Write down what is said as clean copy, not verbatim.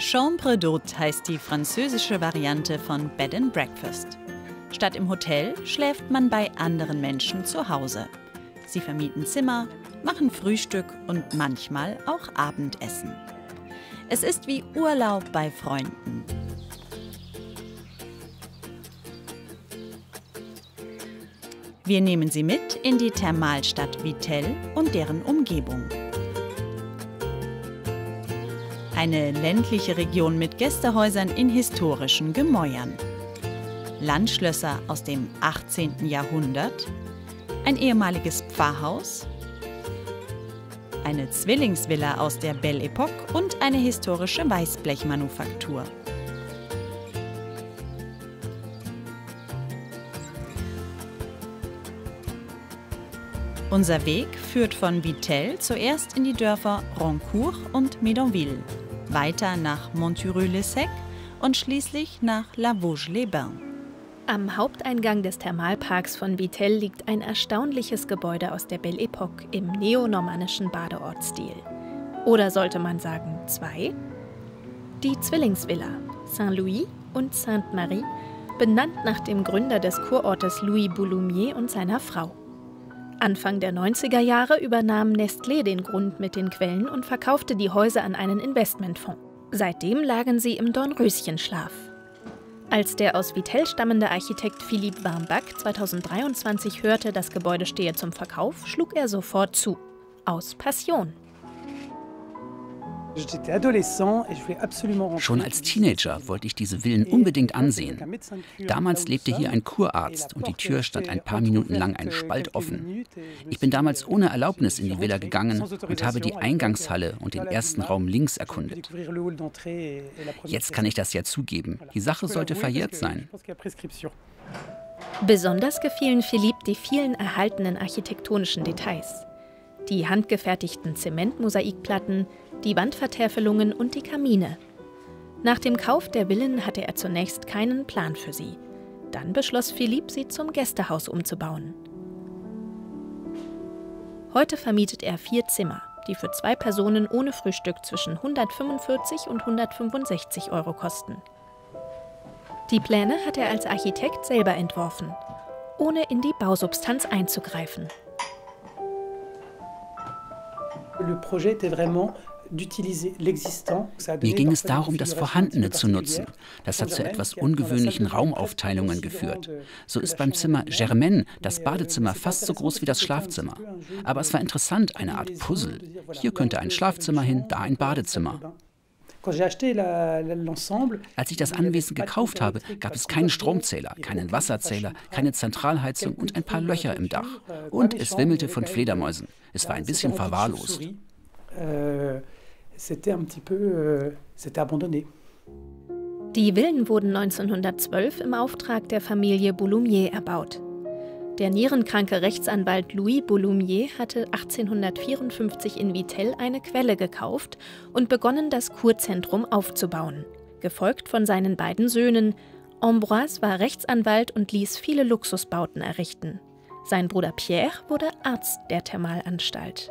Chambre d'hôte heißt die französische Variante von Bed and Breakfast. Statt im Hotel schläft man bei anderen Menschen zu Hause. Sie vermieten Zimmer, machen Frühstück und manchmal auch Abendessen. Es ist wie Urlaub bei Freunden. Wir nehmen Sie mit in die Thermalstadt Vittel und deren Umgebung. Eine ländliche Region mit Gästehäusern in historischen Gemäuern. Landschlösser aus dem 18. Jahrhundert, ein ehemaliges Pfarrhaus, eine Zwillingsvilla aus der Belle Époque und eine historische Weißblechmanufaktur. Unser Weg führt von Vittel zuerst in die Dörfer Roncourt und Médonville, weiter nach Montureux-le-Sec und schließlich nach La Vosges-les-Bains. Am Haupteingang des Thermalparks von Vittel liegt ein erstaunliches Gebäude aus der Belle Époque im neonormannischen Badeortsstil. Oder sollte man sagen, zwei? Die Zwillingsvilla Saint-Louis und Sainte-Marie, benannt nach dem Gründer des Kurortes Louis Boulommier und seiner Frau. Anfang der 90er Jahre übernahm Nestlé den Grund mit den Quellen und verkaufte die Häuser an einen Investmentfonds. Seitdem lagen sie im Dornröschenschlaf. Als der aus Vittel stammende Architekt Philippe Wambach 2023 hörte, das Gebäude stehe zum Verkauf, schlug er sofort zu. Aus Passion. Schon als Teenager wollte ich diese Villen unbedingt ansehen. Damals lebte hier ein Kurarzt und die Tür stand ein paar Minuten lang einen Spalt offen. Ich bin damals ohne Erlaubnis in die Villa gegangen und habe die Eingangshalle und den ersten Raum links erkundet. Jetzt kann ich das ja zugeben. Die Sache sollte verjährt sein. Besonders gefielen Philippe die vielen erhaltenen architektonischen Details. Die handgefertigten Zementmosaikplatten, die Wandvertäfelungen und die Kamine. Nach dem Kauf der Villen hatte er zunächst keinen Plan für sie. Dann beschloss Philippe, sie zum Gästehaus umzubauen. Heute vermietet er 4 Zimmer, die für 2 Personen ohne Frühstück zwischen 145 und 165 Euro kosten. Die Pläne hat er als Architekt selber entworfen, ohne in die Bausubstanz einzugreifen. Mir ging es darum, das Vorhandene zu nutzen. Das hat zu etwas ungewöhnlichen Raumaufteilungen geführt. So ist beim Zimmer Germaine das Badezimmer fast so groß wie das Schlafzimmer. Aber es war interessant, eine Art Puzzle. Hier könnte ein Schlafzimmer hin, da ein Badezimmer. Als ich das Anwesen gekauft habe, gab es keinen Stromzähler, keinen Wasserzähler, keine Zentralheizung und ein paar Löcher im Dach. Und es wimmelte von Fledermäusen. Es war ein bisschen verwahrlost. Die Villen wurden 1912 im Auftrag der Familie Boulommier erbaut. Der nierenkranke Rechtsanwalt Louis Boulommier hatte 1854 in Vittel eine Quelle gekauft und begonnen, das Kurzentrum aufzubauen. Gefolgt von seinen beiden Söhnen. Ambroise war Rechtsanwalt und ließ viele Luxusbauten errichten. Sein Bruder Pierre wurde Arzt der Thermalanstalt.